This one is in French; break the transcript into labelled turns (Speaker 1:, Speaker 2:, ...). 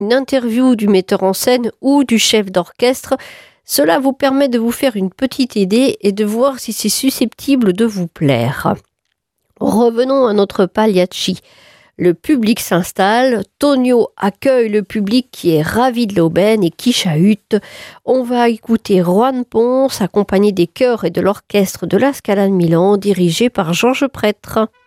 Speaker 1: une interview du metteur en scène ou du chef d'orchestre. Cela vous permet de vous faire une petite idée et de voir si c'est susceptible de vous plaire. Revenons à notre Pagliacci. Le public s'installe, Tonio accueille le public qui est ravi de l'aubaine et qui chahute. On va écouter Juan Pons accompagné des chœurs et de l'orchestre de la Scala de Milan dirigé par Georges Prêtre.